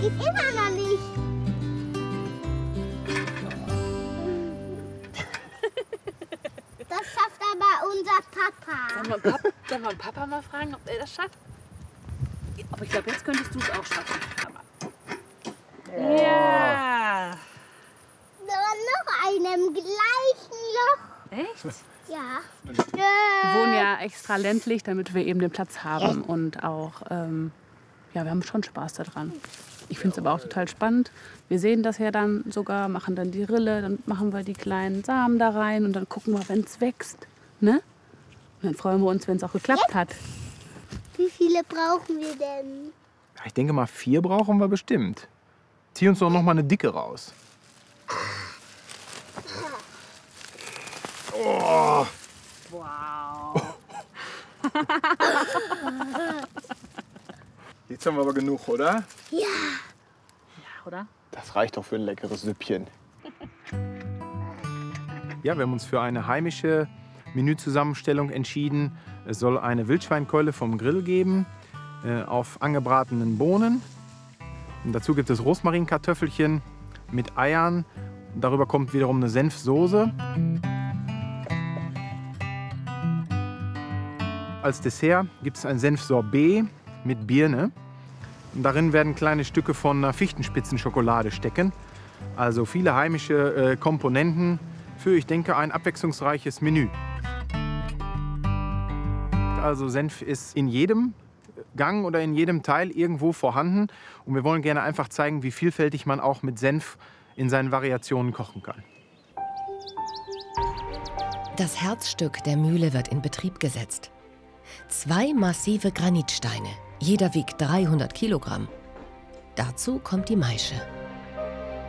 geht immer noch nicht. Das schafft aber unser Papa. Sollen wir Papa mal fragen, ob er das schafft? Aber ich glaube, jetzt könntest du es auch schaffen. Ja. Da war noch einem gleichen Loch. Echt? Ja. Wir wohnen ja extra ländlich, damit wir eben den Platz haben und auch, ja, wir haben schon Spaß daran. Ich finde es aber auch total spannend. Wir sehen das ja dann sogar, machen dann die Rille, dann machen wir die kleinen Samen da rein und dann gucken wir, wenn es wächst. Ne? Und dann freuen wir uns, wenn es auch geklappt hat. Wie viele brauchen wir denn? Ich denke mal, 4 brauchen wir bestimmt. Zieh uns doch noch mal eine dicke raus. Oh. Wow. Jetzt haben wir aber genug, oder? Ja. Ja, oder? Das reicht doch für ein leckeres Süppchen. Ja, wir haben uns für eine heimische Menüzusammenstellung entschieden. Es soll eine Wildschweinkeule vom Grill geben, auf angebratenen Bohnen. Und dazu gibt es Rosmarinkartoffelchen mit Eiern. Darüber kommt wiederum eine Senfsoße. Als Dessert gibt es ein Senfsorbet mit Birne. Und darin werden kleine Stücke von einer Fichtenspitzenschokolade stecken. Also viele heimische Komponenten für, ich denke, ein abwechslungsreiches Menü. Also Senf ist in jedem Gang oder in jedem Teil irgendwo vorhanden. Und wir wollen gerne einfach zeigen, wie vielfältig man auch mit Senf in seinen Variationen kochen kann. Das Herzstück der Mühle wird in Betrieb gesetzt. 2 massive Granitsteine. Jeder wiegt 300 Kilogramm. Dazu kommt die Maische.